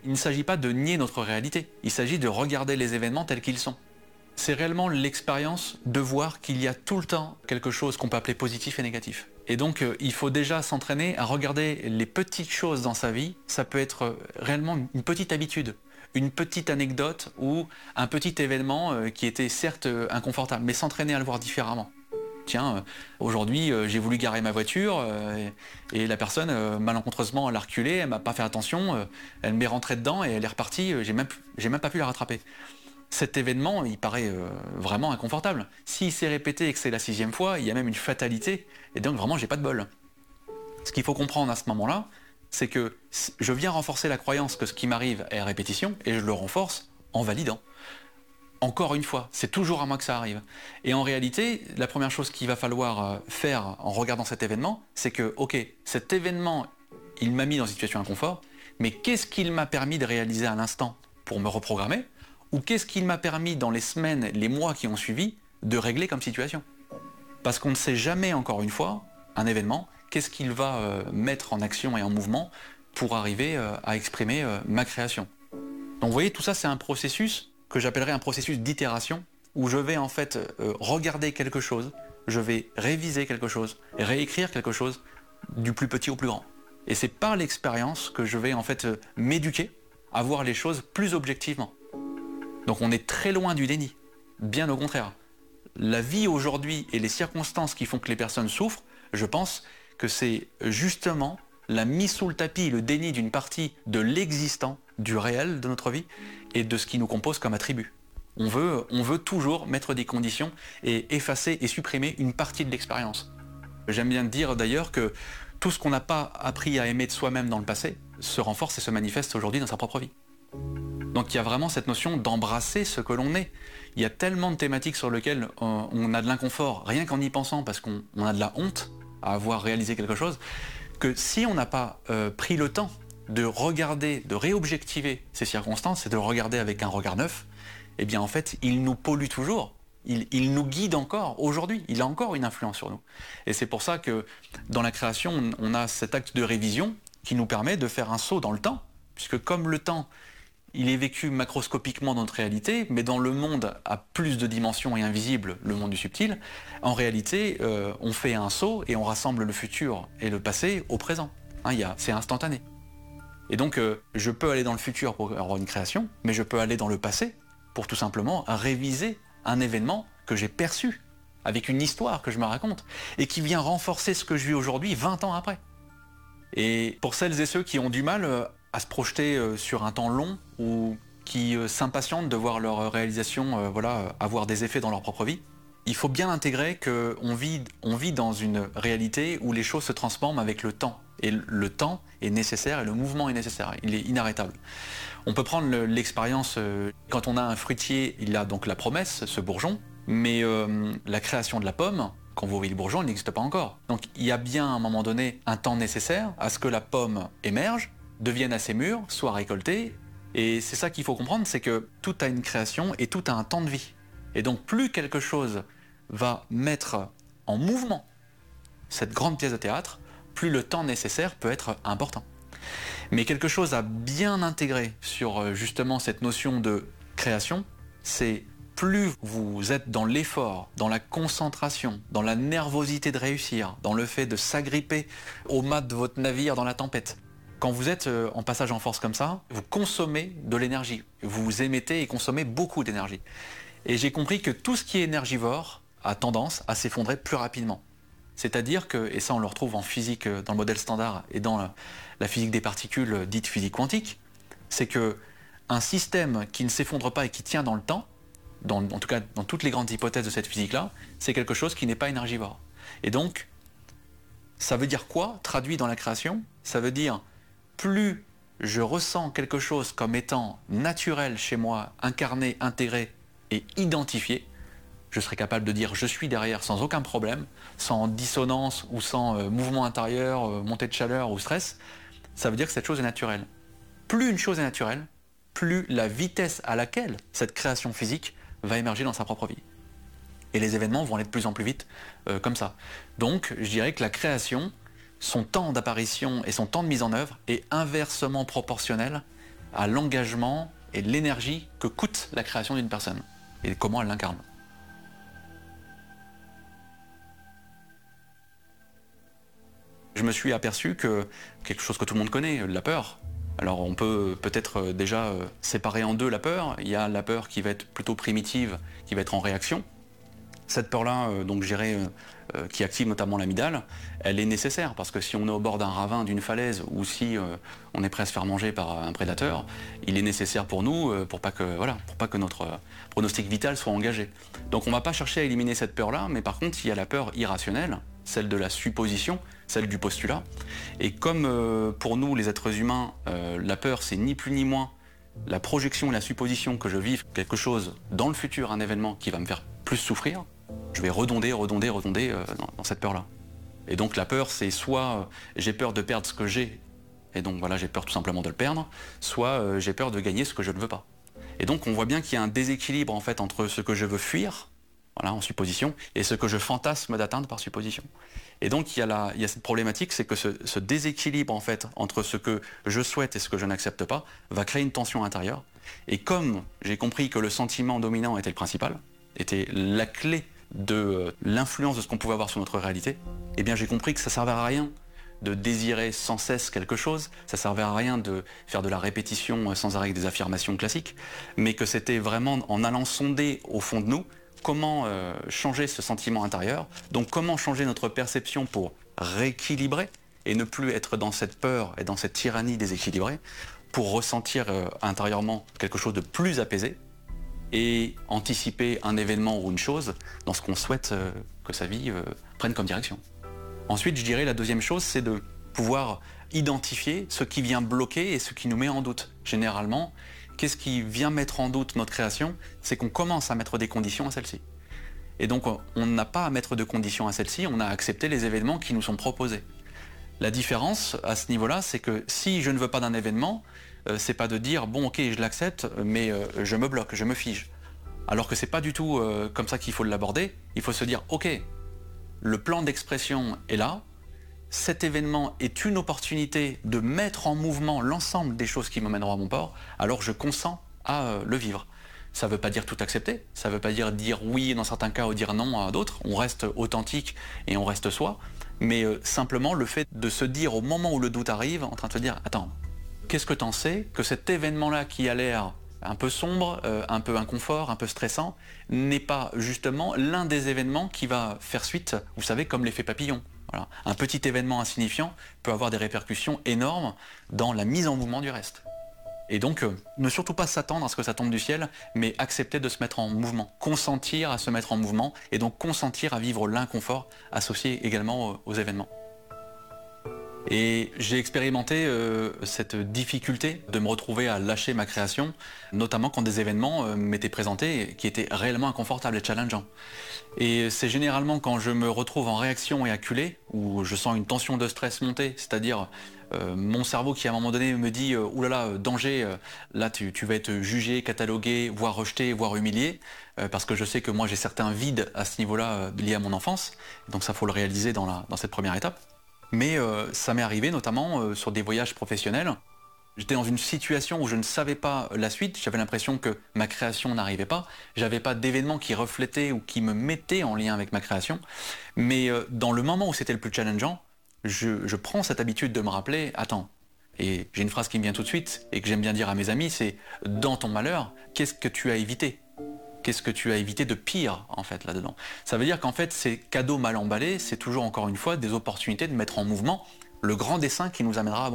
Il ne s'agit pas de nier notre réalité, il s'agit de regarder les événements tels qu'ils sont. C'est réellement l'expérience de voir qu'il y a tout le temps quelque chose qu'on peut appeler positif et négatif. Et donc il faut déjà s'entraîner à regarder les petites choses dans sa vie. Ça peut être réellement une petite habitude, une petite anecdote ou un petit événement qui était certes inconfortable, mais s'entraîner à le voir différemment. Tiens, aujourd'hui j'ai voulu garer ma voiture et la personne malencontreusement l'a reculée, elle m'a pas fait attention, elle m'est rentrée dedans et elle est repartie, j'ai même pas pu la rattraper. Cet événement, il paraît vraiment inconfortable. S'il s'est répété et que c'est la 6e fois, il y a même une fatalité, et donc vraiment j'ai pas de bol. Ce qu'il faut comprendre à ce moment-là, c'est que je viens renforcer la croyance que ce qui m'arrive est à répétition, et je le renforce en validant. Encore une fois, c'est toujours à moi que ça arrive. Et en réalité, la première chose qu'il va falloir faire en regardant cet événement, c'est que, ok, cet événement, il m'a mis dans une situation d'inconfort, mais qu'est-ce qu'il m'a permis de réaliser à l'instant pour me reprogrammer? Ou qu'est-ce qu'il m'a permis dans les semaines, les mois qui ont suivi, de régler comme situation? Parce qu'on ne sait jamais, encore une fois, un événement, qu'est-ce qu'il va mettre en action et en mouvement pour arriver à exprimer ma création. Donc vous voyez, tout ça c'est un processus que j'appellerais un processus d'itération, où je vais en fait regarder quelque chose, je vais réviser quelque chose, réécrire quelque chose, du plus petit au plus grand. Et c'est par l'expérience que je vais en fait m'éduquer à voir les choses plus objectivement. Donc on est très loin du déni, bien au contraire. La vie aujourd'hui et les circonstances qui font que les personnes souffrent, je pense que c'est justement la mise sous le tapis, le déni d'une partie de l'existant, du réel de notre vie et de ce qui nous compose comme attribut. On veut toujours mettre des conditions et effacer et supprimer une partie de l'expérience. J'aime bien dire d'ailleurs que tout ce qu'on n'a pas appris à aimer de soi-même dans le passé se renforce et se manifeste aujourd'hui dans sa propre vie. Donc il y a vraiment cette notion d'embrasser ce que l'on est. Il y a tellement de thématiques sur lesquelles on a de l'inconfort, rien qu'en y pensant, parce qu'on a de la honte à avoir réalisé quelque chose, que si on n'a pas pris le temps de regarder, de réobjectiver ces circonstances et de le regarder avec un regard neuf, eh bien en fait, il nous pollue toujours. Il nous guide encore aujourd'hui, il a encore une influence sur nous. Et c'est pour ça que dans la création, on a cet acte de révision qui nous permet de faire un saut dans le temps, puisque comme le temps, il est vécu macroscopiquement dans notre réalité, mais dans le monde à plus de dimensions et invisible, le monde du subtil, en réalité, on fait un saut et on rassemble le futur et le passé au présent. C'est instantané. Et donc, je peux aller dans le futur pour avoir une création, mais je peux aller dans le passé pour tout simplement réviser un événement que j'ai perçu, avec une histoire que je me raconte, et qui vient renforcer ce que je vis aujourd'hui 20 ans après. Et pour celles et ceux qui ont du mal à se projeter sur un temps long ou qui s'impatientent de voir leur réalisation avoir des effets dans leur propre vie, il faut bien intégrer qu'on vit dans une réalité où les choses se transforment avec le temps. Et le temps est nécessaire et le mouvement est nécessaire, il est inarrêtable. On peut prendre l'expérience, quand on a un fruitier, il a donc la promesse, ce bourgeon, mais la création de la pomme, quand vous voyez le bourgeon, il n'existe pas encore. Donc il y a bien à un moment donné un temps nécessaire à ce que la pomme émerge, devienne assez mûre, soit récoltée, et c'est ça qu'il faut comprendre, c'est que tout a une création et tout a un temps de vie. Et donc plus quelque chose va mettre en mouvement cette grande pièce de théâtre, plus le temps nécessaire peut être important. Mais quelque chose à bien intégrer sur justement cette notion de création, c'est plus vous êtes dans l'effort, dans la concentration, dans la nervosité de réussir, dans le fait de s'agripper au mât de votre navire dans la tempête. Quand vous êtes en passage en force comme ça, vous consommez de l'énergie, vous émettez et consommez beaucoup d'énergie. Et j'ai compris que tout ce qui est énergivore a tendance à s'effondrer plus rapidement. C'est-à-dire que, et ça on le retrouve en physique dans le modèle standard et dans la physique des particules dite physique quantique, c'est que un système qui ne s'effondre pas et qui tient dans le temps, en tout cas dans toutes les grandes hypothèses de cette physique-là, c'est quelque chose qui n'est pas énergivore. Et donc, ça veut dire quoi, traduit dans la création? Ça veut dire, plus je ressens quelque chose comme étant naturel chez moi, incarné, intégré et identifié, je serai capable de dire je suis derrière sans aucun problème, sans dissonance ou sans mouvement intérieur, montée de chaleur ou stress, ça veut dire que cette chose est naturelle. Plus une chose est naturelle, plus la vitesse à laquelle cette création physique va émerger dans sa propre vie. Et les événements vont aller de plus en plus vite comme ça. Donc je dirais que la création, son temps d'apparition et son temps de mise en œuvre est inversement proportionnel à l'engagement et l'énergie que coûte la création d'une personne et comment elle l'incarne. Je me suis aperçu que quelque chose que tout le monde connaît, la peur. Alors on peut peut-être déjà séparer en deux la peur. Il y a la peur qui va être plutôt primitive, qui va être en réaction. Cette peur-là, donc je dirais, qui active notamment l'amygdale, elle est nécessaire parce que si on est au bord d'un ravin, d'une falaise, ou si on est prêt à se faire manger par un prédateur, il est nécessaire pour nous, pour pas que notre pronostic vital soit engagé. Donc on ne va pas chercher à éliminer cette peur-là, mais par contre il y a la peur irrationnelle, celle de la supposition, celle du postulat. Et comme pour nous les êtres humains, la peur c'est ni plus ni moins la projection et la supposition que je vive quelque chose dans le futur, un événement qui va me faire plus souffrir, je vais redonder dans cette peur-là. Et donc la peur, c'est soit j'ai peur de perdre ce que j'ai, et donc voilà, j'ai peur tout simplement de le perdre, soit j'ai peur de gagner ce que je ne veux pas. Et donc on voit bien qu'il y a un déséquilibre en fait entre ce que je veux fuir, voilà, en supposition, et ce que je fantasme d'atteindre par supposition. Et donc il y a cette problématique, c'est que ce déséquilibre en fait entre ce que je souhaite et ce que je n'accepte pas va créer une tension intérieure. Et comme j'ai compris que le sentiment dominant était le principal, était la clé de l'influence de ce qu'on pouvait avoir sur notre réalité, eh bien j'ai compris que ça ne servait à rien de désirer sans cesse quelque chose, ça ne servait à rien de faire de la répétition sans arrêt avec des affirmations classiques, mais que c'était vraiment en allant sonder au fond de nous comment changer ce sentiment intérieur, donc comment changer notre perception pour rééquilibrer et ne plus être dans cette peur et dans cette tyrannie déséquilibrée, pour ressentir intérieurement quelque chose de plus apaisé, et anticiper un événement ou une chose dans ce qu'on souhaite que sa vie prenne comme direction. Ensuite, je dirais la deuxième chose, c'est de pouvoir identifier ce qui vient bloquer et ce qui nous met en doute. Généralement, qu'est-ce qui vient mettre en doute notre création? C'est qu'on commence à mettre des conditions à celle-ci. Et donc, on n'a pas à mettre de conditions à celle-ci, on a à accepter les événements qui nous sont proposés. La différence à ce niveau-là, c'est que si je ne veux pas d'un événement, c'est pas de dire bon ok je l'accepte mais je me bloque, je me fige. Alors que c'est pas du tout comme ça qu'il faut l'aborder. Il faut se dire ok, le plan d'expression est là, cet événement est une opportunité de mettre en mouvement l'ensemble des choses qui me mèneront à mon port, alors je consens à le vivre. Ça ne veut pas dire tout accepter, ça ne veut pas dire oui dans certains cas ou dire non à d'autres, on reste authentique et on reste soi, mais simplement le fait de se dire au moment où le doute arrive, en train de se dire attends, qu'est-ce que t'en sais que cet événement-là qui a l'air un peu sombre, un peu inconfort, un peu stressant, n'est pas justement l'un des événements qui va faire suite, vous savez, comme l'effet papillon. Voilà. Un petit événement insignifiant peut avoir des répercussions énormes dans la mise en mouvement du reste. Et donc, ne surtout pas s'attendre à ce que ça tombe du ciel, mais accepter de se mettre en mouvement, consentir à se mettre en mouvement, et donc consentir à vivre l'inconfort associé également aux événements. Et j'ai expérimenté cette difficulté de me retrouver à lâcher ma création, notamment quand des événements m'étaient présentés qui étaient réellement inconfortables et challengeants. Et c'est généralement quand je me retrouve en réaction et acculé, où je sens une tension de stress monter, c'est-à-dire mon cerveau qui à un moment donné me dit « oulala, danger, là tu vas être jugé, catalogué, voire rejeté, voire humilié », parce que je sais que moi j'ai certains vides à ce niveau-là liés à mon enfance, donc ça faut le réaliser dans cette première étape. Mais ça m'est arrivé notamment sur des voyages professionnels. J'étais dans une situation où je ne savais pas la suite, j'avais l'impression que ma création n'arrivait pas, j'avais pas d'événements qui reflétaient ou qui me mettaient en lien avec ma création, mais dans le moment où c'était le plus challengeant, je prends cette habitude de me rappeler, attends, et j'ai une phrase qui me vient tout de suite et que j'aime bien dire à mes amis, c'est « dans ton malheur, qu'est-ce que tu as évité ?» Qu'est-ce que tu as évité de pire, en fait, là-dedans? Ça veut dire qu'en fait, ces cadeaux mal emballés, c'est toujours, encore une fois, des opportunités de mettre en mouvement le grand dessein qui nous amènera à